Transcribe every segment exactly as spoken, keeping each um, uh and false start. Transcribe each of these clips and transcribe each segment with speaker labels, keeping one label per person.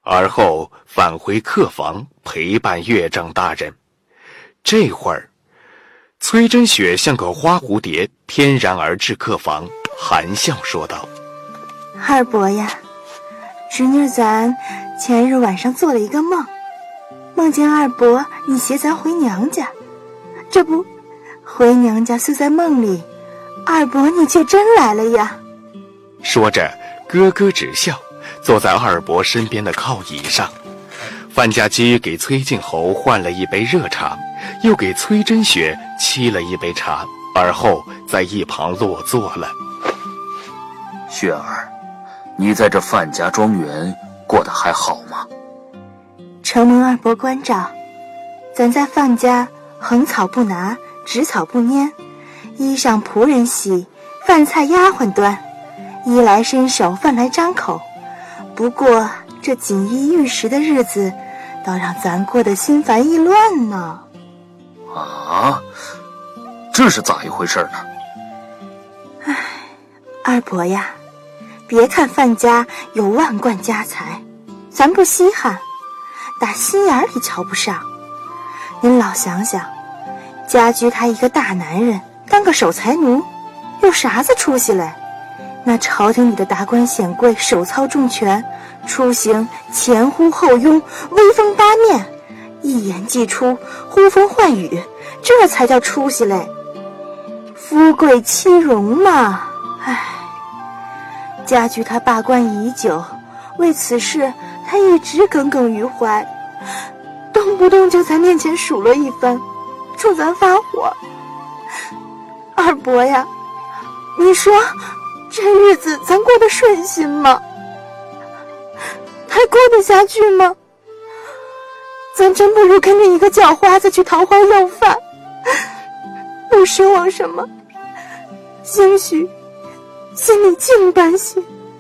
Speaker 1: 而后返回客房陪伴岳丈大人。这会儿，崔真雪像个花蝴蝶翩然而至客房，含笑说道：
Speaker 2: 二伯呀，侄女咱前日晚上做了一个梦，梦见二伯你携咱回娘家，这不，回娘家虽在梦里，二伯你却真来了呀。
Speaker 1: 说着咯咯直笑，坐在二伯身边的靠椅上。范家驹给崔静侯换了一杯热茶，又给崔真雪沏了一杯茶，而后在一旁落座了。
Speaker 3: 雪儿，你在这范家庄园过得还好吗？
Speaker 2: 承蒙二伯关照，咱在范家横草不拿，直草不拈，衣裳仆人洗，饭菜丫鬟端，衣来伸手，饭来张口。不过这锦衣玉食的日子，倒让咱过得心烦意乱呢。
Speaker 3: 啊，这是咋一回事呢？
Speaker 2: 唉，二伯呀，别看范家有万贯家财，咱不稀罕，打心眼里瞧不上。您老想想，家驹他一个大男人，当个守财奴，有啥子出息来？那朝廷里的达官显贵手操重权，出行前呼后拥，威风八面，一言既出，呼风唤雨，这才叫出息嘞。富贵妻荣嘛，唉，家驹他罢官已久，为此事他一直耿耿于怀，动不动就在面前数落一番，冲咱发火。二伯呀，你说这日子咱过得顺心吗？还过得下去吗？咱真不如跟着一个叫花子去桃花要饭，不奢望什么，兴许心里静般些。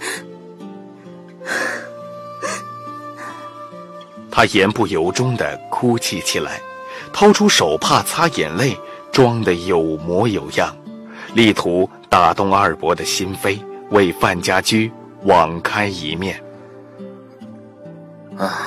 Speaker 1: 他言不由衷地哭泣起来，掏出手帕擦眼泪，装得有模有样，力图打动二伯的心扉，为范家驹网开一面。
Speaker 3: 唉，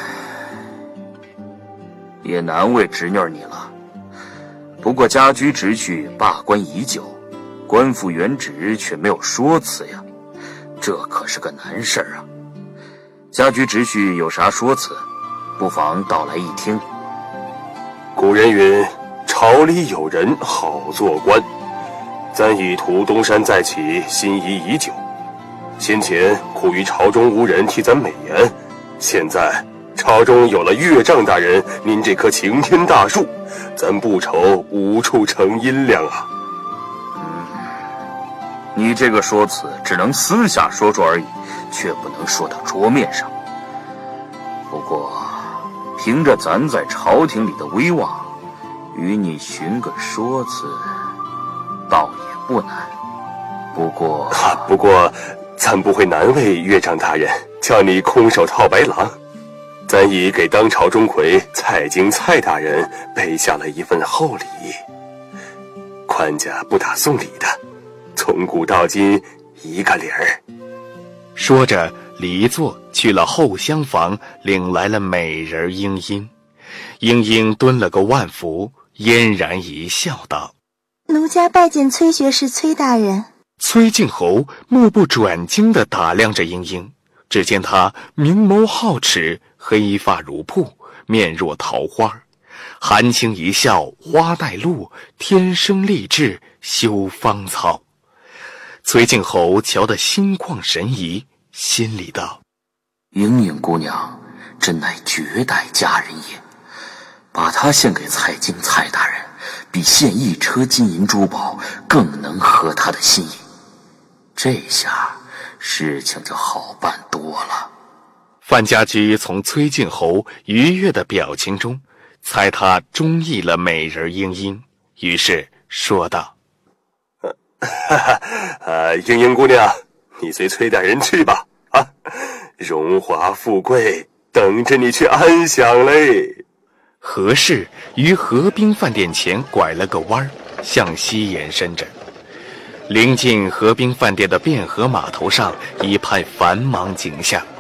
Speaker 3: 也难为侄女你了。不过家驹侄婿罢官已久，官复原职却没有说辞呀，这可是个难事儿啊。家驹侄婿有啥说辞，不妨道来一听。
Speaker 4: 古人云，朝里有人好做官，咱以图东山再起，心仪已久。先前苦于朝中无人替咱美言，现在朝中有了岳丈大人您这棵擎天大树，咱不愁无处成阴凉啊。
Speaker 3: 嗯，你这个说辞只能私下说说而已，却不能说到桌面上。不过凭着咱在朝廷里的威望，与你寻个说辞倒也不难。不过、
Speaker 4: 啊、不过咱不会难为岳丈大人，叫你空手套白狼。咱已给当朝钟馗蔡京蔡大人备下了一份厚礼，宽家不打送礼的，从古到今一个理儿。
Speaker 1: 说着离座去了后厢房，领来了美人莺莺。莺莺蹲了个万福，嫣然一笑道：
Speaker 2: 奴家拜见崔学士崔大人。
Speaker 1: 崔静侯目不转睛地打量着莺莺，只见她明眸皓齿，黑发如瀑，面若桃花，含情一笑花带露，天生丽质修芳草。崔静侯瞧得心旷神怡，心里道：
Speaker 3: 莹莹姑娘真乃绝代佳人也，把她献给蔡京蔡大人，比献一车金银珠宝更能合她的心意。这下事情就好办多了。
Speaker 1: 范家驹从崔静侯愉悦的表情中猜他中意了美人莺莺，于是说道：
Speaker 4: 哈哈，呃，莺莺姑娘，你随崔大人去吧，啊，荣华富贵等着你去安享嘞。
Speaker 1: 何氏于河滨饭店前拐了个弯，向西延伸着。临近河滨饭店的汴河码头上一派繁忙景象，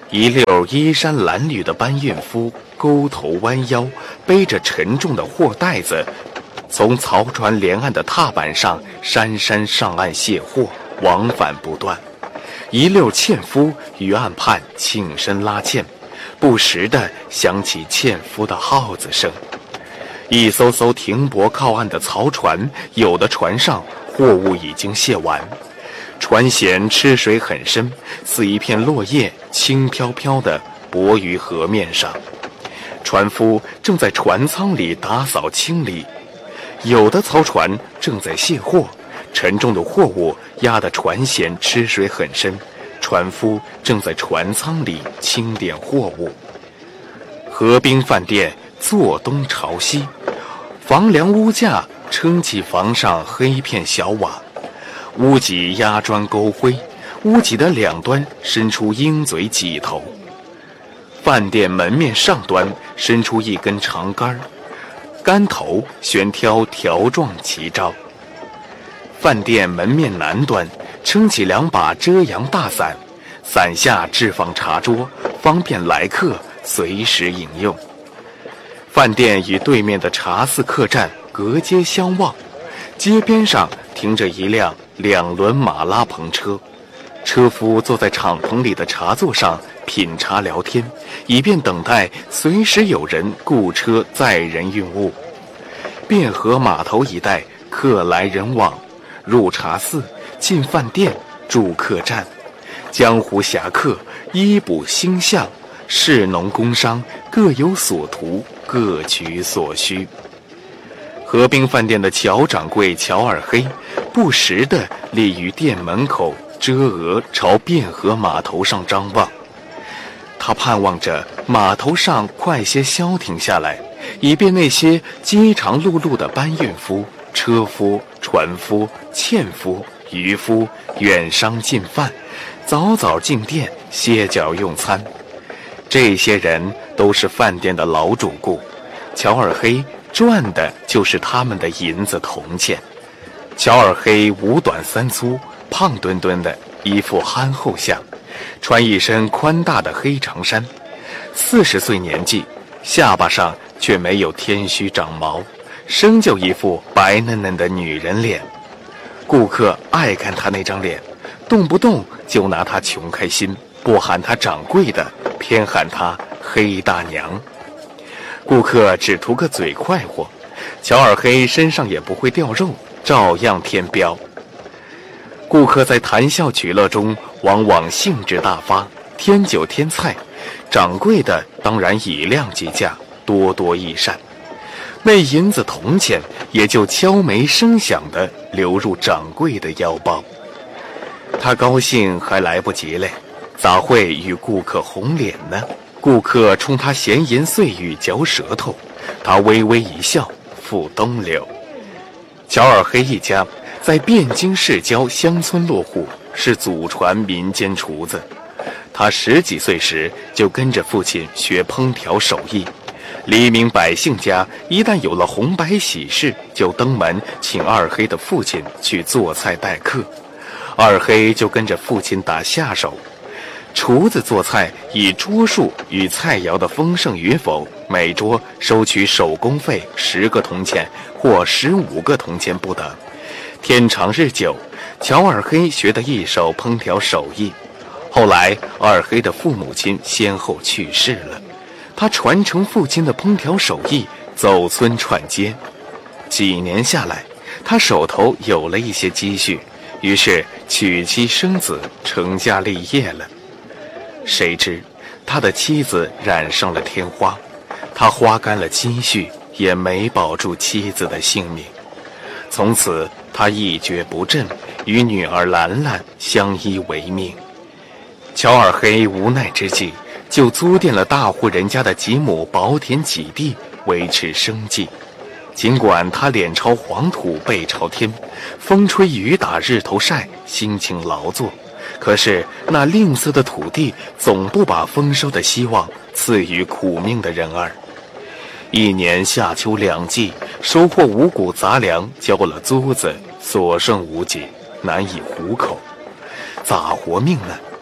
Speaker 1: 一溜衣衫褴褛的搬运夫勾头弯腰，背着沉重的货袋子，从漕船连岸的踏板上姗姗上岸卸货，往返不断。一溜纤夫于岸畔庆身拉纤，不时地响起纤夫的号子声。一艘艘停泊靠岸的漕船，有的船上货物已经卸完，船舷吃水很深，似一片落叶轻飘飘地泊于河面上。船夫正在船舱里打扫清理，有的漕船正在卸货，沉重的货物压得船舷吃水很深，船夫正在船舱里清点货物。河滨饭店坐东朝西，房梁屋架撑起房上黑片小瓦，屋脊压砖勾灰，屋脊的两端伸出鹰嘴脊头。饭店门面上端伸出一根长杆，杆头悬挑条状旗招。饭店门面南端撑起两把遮阳大伞，伞下置放茶桌，方便来客随时饮用。饭店与对面的茶肆客栈隔街相望，街边上停着一辆两轮马拉篷车，车夫坐在敞篷里的茶座上品茶聊天，以便等待随时有人雇车载人运物。汴河码头一带客来人往，入茶肆，进饭店，住客栈，江湖侠客，医卜星象，士农工商各有所图，各取所需。河滨饭店的乔掌柜乔二黑不时地立于店门口，遮额朝汴河码头上张望。他盼望着码头上快些消停下来，以便那些饥肠辘辘的搬运夫、车夫、船夫、纤夫、渔夫远商进饭，早早进店歇脚用餐。这些人都是饭店的老主顾，乔二黑赚的就是他们的银子铜钱。乔二黑五短三粗，胖墩墩的，一副憨厚相，穿一身宽大的黑长衫，四十岁年纪，下巴上却没有天须长毛，生就一副白嫩嫩的女人脸。顾客爱看他那张脸，动不动就拿他穷开心，不喊他掌柜的，偏喊他黑大娘。顾客只图个嘴快活，乔二黑身上也不会掉肉，照样添膘。顾客在谈笑取乐中往往兴致大发，添酒添菜，掌柜的当然以量计价，多多益善。那银子铜钱也就悄没声响地流入掌柜的腰包。他高兴还来不及嘞，咋会与顾客红脸呢？顾客冲他闲言碎语嚼舌头，他微微一笑，付东流。乔二黑一家在汴京市郊乡村落户，是祖传民间厨子。他十几岁时就跟着父亲学烹调手艺，黎民百姓家一旦有了红白喜事，就登门请二黑的父亲去做菜待客，二黑就跟着父亲打下手。厨子做菜以桌数与菜肴的丰盛与否，每桌收取手工费十个铜钱或十五个铜钱不等。天长日久，乔二黑学得一手烹调手艺。后来二黑的父母亲先后去世了，他传承父亲的烹调手艺，走村串街。几年下来，他手头有了一些积蓄，于是娶妻生子，成家立业了。谁知他的妻子染上了天花，他花干了积蓄，也没保住妻子的性命。从此他一蹶不振，与女儿兰兰相依为命。乔二黑无奈之际，就租佃了大户人家的几亩薄田几地，维持生计。尽管他脸朝黄土背朝天，风吹雨打日头晒，辛勤劳作，可是那吝啬的土地总不把丰收的希望赐予苦命的人儿。一年夏秋两季，收获五谷杂粮，交了租子，所剩无几，难以糊口。咋活命呢？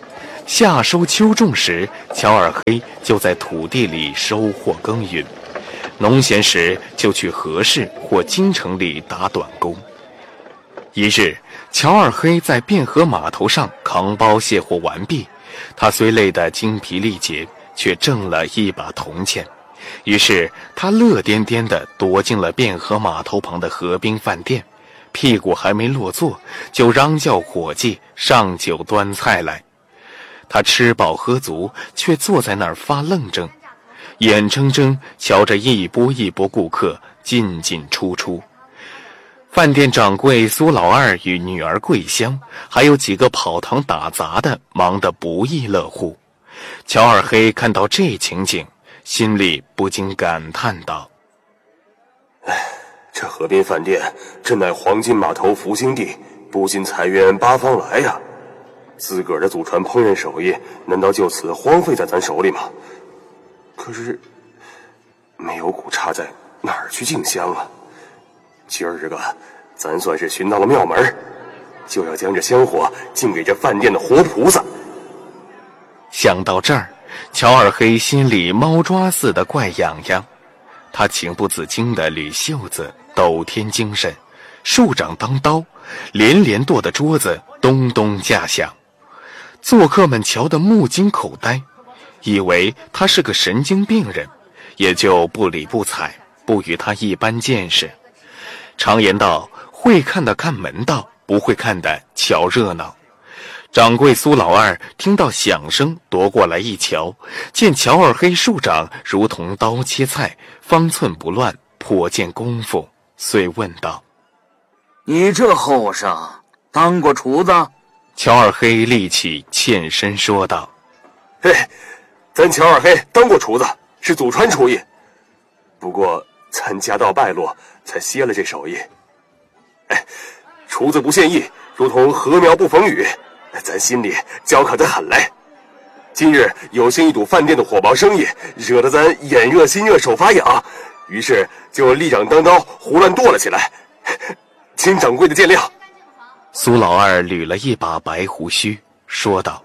Speaker 1: 夏收秋种时，乔尔黑就在土地里收获耕耘；农闲时就去河市或京城里打短工。一日，乔尔黑在汴河码头上扛包卸货完毕，他虽累得精疲力竭，却挣了一把铜钱。于是他乐颠颠地躲进了汴河码头旁的河滨饭店，屁股还没落座，就嚷叫伙计上酒端菜来。他吃饱喝足，却坐在那儿发愣怔，眼睁睁瞧着一波一波顾客进进出出。饭店掌柜苏老二与女儿桂香，还有几个跑堂打杂的，忙得不亦乐乎。乔尔黑看到这情景，心里不禁感叹道：
Speaker 4: 唉，这河滨饭店真乃黄金码头福星地，不进财源八方来呀！自个儿的祖传烹饪手艺，难道就此荒废在咱手里吗？可是没有骨叉在，哪儿去进香啊？今儿个咱算是寻到了庙门，就要将这香火敬给这饭店的活菩萨。
Speaker 1: 想到这儿，乔尔黑心里猫抓似的怪痒痒，他情不自禁地捋袖子，抖添精神，数掌当刀，连连跺的桌子咚咚架响。做客们瞧得目惊口呆，以为他是个神经病人，也就不理不睬，不与他一般见识。常言道，会看的看门道，不会看的瞧热闹。掌柜苏老二听到响声，夺过来一瞧，见乔尔黑数掌如同刀切菜，方寸不乱，颇见功夫，遂问道：
Speaker 3: 你这后生当过厨子？
Speaker 1: 乔尔黑立起欠身说道：
Speaker 4: 嘿，咱乔尔黑当过厨子，是祖传厨艺，不过咱家道败落，才歇了这手艺。哎，厨子不现艺，如同禾苗不逢雨，咱心里焦渴得很嘞。今日有幸一睹饭店的火爆生意，惹得咱眼热心热手发痒，于是就立掌当刀胡乱剁了起来，请掌柜的见谅。
Speaker 1: 苏老二捋了一把白胡须，说道：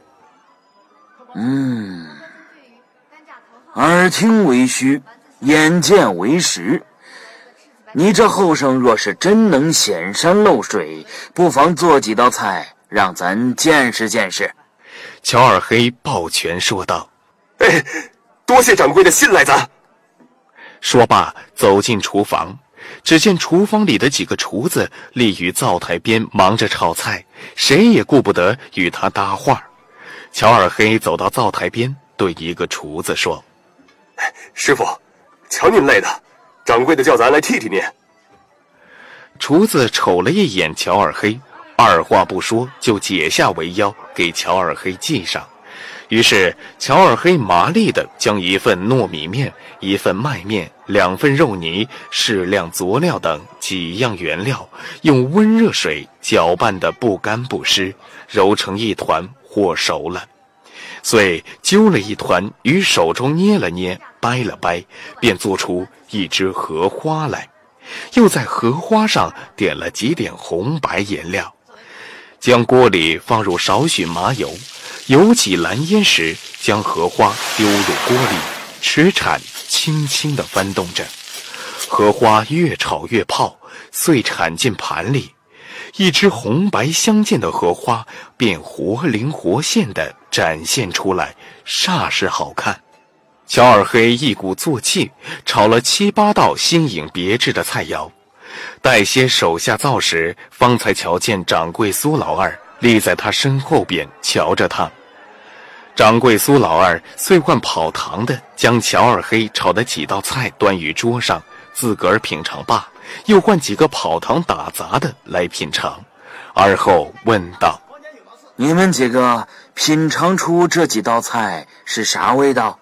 Speaker 3: 嗯，耳听为虚，眼见为实。你这后生若是真能显山露水，不妨做几道菜，让咱见识见识。
Speaker 1: 乔尔黑抱拳说道：
Speaker 4: 哎，多谢掌柜的信赖咱。
Speaker 1: 说罢走进厨房，只见厨房里的几个厨子立于灶台边忙着炒菜，谁也顾不得与他搭话。乔尔黑走到灶台边，对一个厨子说：
Speaker 4: 师傅，瞧您累的，掌柜的叫咱来替替您。
Speaker 1: 厨子瞅了一眼乔尔黑，二话不说就解下围腰给乔尔黑系上。于是乔尔黑麻利地将一份糯米面、一份麦面、两份肉泥、适量佐料等几样原料，用温热水搅拌得不干不湿，揉成一团，和熟了。遂揪了一团于手中捏了捏，掰了掰，便做出一只荷花来，又在荷花上点了几点红白颜料，将锅里放入少许麻油，油起蓝烟时，将荷花丢入锅里，持铲轻轻地翻动着，荷花越炒越泡，遂铲进盘里，一只红白相间的荷花便活灵活现地展现出来，煞是好看。乔尔黑一鼓作气，炒了七八道新颖别致的菜肴，待些手下灶时，方才瞧见掌柜苏老二立在他身后边瞧着他。掌柜苏老二遂换跑堂的将乔尔黑炒的几道菜端于桌上，自个儿品尝罢，又换几个跑堂打杂的来品尝，而后问道：
Speaker 3: 你们几个品尝出这几道菜是啥味道？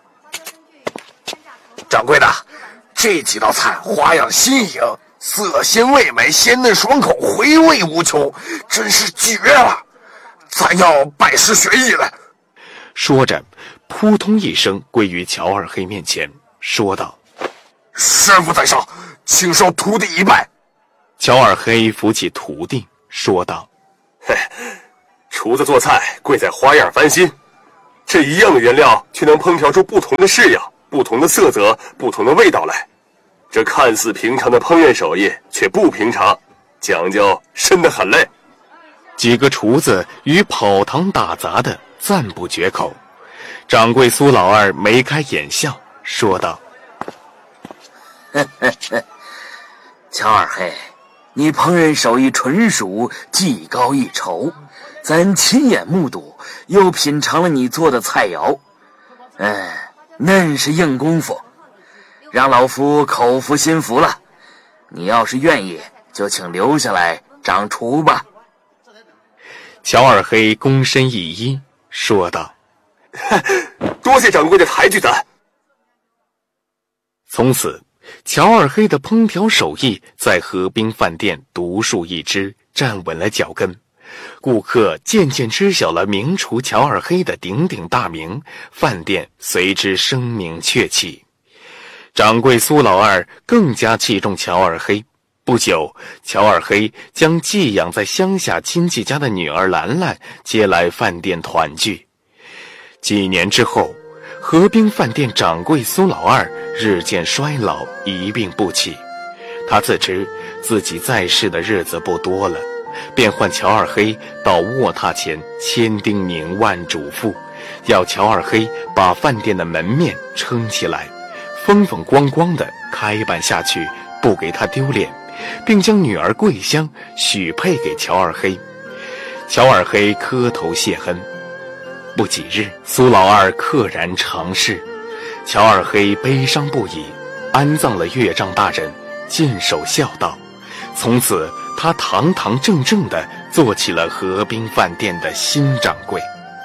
Speaker 5: 掌柜的，这几道菜花样新颖，色鲜味美，鲜嫩爽口，回味无穷，真是绝了！咱要拜师学艺了。
Speaker 1: 说着，扑通一声跪于乔尔黑面前，说道：
Speaker 5: 师傅在上，请受徒弟一拜。
Speaker 1: 乔尔黑扶起徒弟，说道：
Speaker 4: 嘿，厨子做菜贵在花样翻新， 这一样的原料却能烹调出不同的式样、不同的色泽、不同的味道来。这看似平常的烹饪手艺却不平常，讲究深得很嘞。
Speaker 1: 几个厨子与跑堂打杂的赞不绝口。掌柜苏老二眉开眼笑，说道：
Speaker 3: 乔二黑，你烹饪手艺纯熟，技高一筹，咱亲眼目睹，又品尝了你做的菜肴，嗯，嫩是硬功夫，让老夫口服心服了。你要是愿意，就请留下来掌厨吧。
Speaker 1: 乔二黑躬身一揖，说道：
Speaker 4: 多谢掌柜的抬举的。
Speaker 1: 从此，乔二黑的烹调手艺在河滨饭店独树一帜，站稳了脚跟。顾客渐渐知晓了名厨乔二黑的鼎鼎大名，饭店随之声名鹊起。掌柜苏老二更加器重乔二黑。不久，乔二黑将寄养在乡下亲戚家的女儿兰兰接来饭店团聚。几年之后，河滨饭店掌柜苏老二日渐衰老，一病不起。他自知自己在世的日子不多了，便唤乔二黑到卧榻前千叮咛万嘱咐，要乔二黑把饭店的门面撑起来，风风光光地开办下去，不给他丢脸，并将女儿桂香许配给乔二黑。乔二黑磕头谢恩。不几日，苏老二溘然长逝，乔二黑悲伤不已，安葬了岳丈大人，尽守孝道。从此，他堂堂正正地做起了河滨饭店的新掌柜。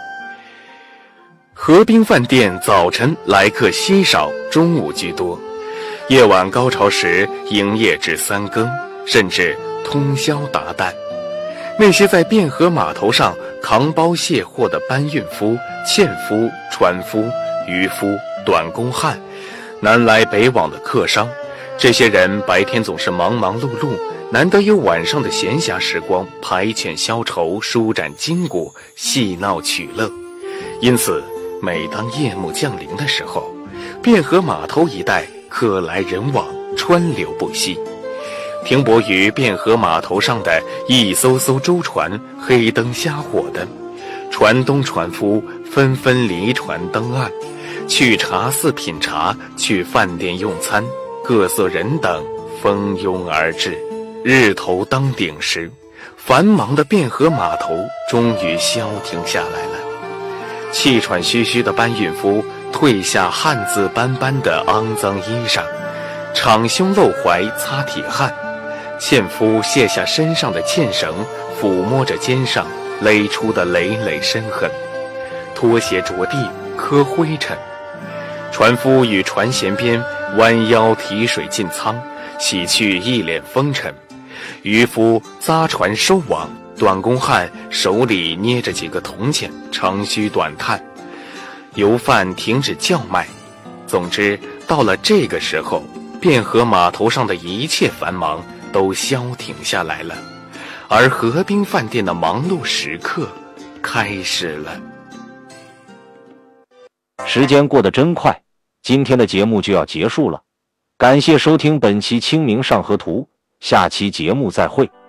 Speaker 1: 河滨饭店早晨来客稀少，中午居多，夜晚高潮时营业至三更，甚至通宵达旦。那些在汴河码头上扛包卸货的搬运夫、纤夫、船夫、渔夫、短工汉，南来北往的客商，这些人白天总是忙忙碌碌，难得有晚上的闲暇时光，排遣消愁，舒展筋骨，戏闹取乐。因此，每当夜幕降临的时候，汴河码头一带客来人往，川流不息。停泊于汴河码头上的一艘艘舟船黑灯瞎火的，船东船夫纷纷离船登岸，去茶肆品茶，去饭店用餐，各色人等蜂拥而至。日头当顶时，繁忙的汴河码头终于消停下来了。气喘吁吁的搬运夫褪下汗渍斑斑的肮脏衣裳，敞胸露怀擦体汗。纤夫卸下身上的纤绳，抚摸着肩上勒出的累累深痕，拖鞋着地磕灰尘。船夫与船舷边弯腰提水进舱，洗去一脸风尘。渔夫扎船收网，短工汉手里捏着几个铜钱，长吁短叹。油贩停止叫卖。总之，到了这个时候，汴河码头上的一切繁忙都消停下来了，而河滨饭店的忙碌时刻开始了。
Speaker 6: 时间过得真快，今天的节目就要结束了，感谢收听本期清明上河图，下期节目再会。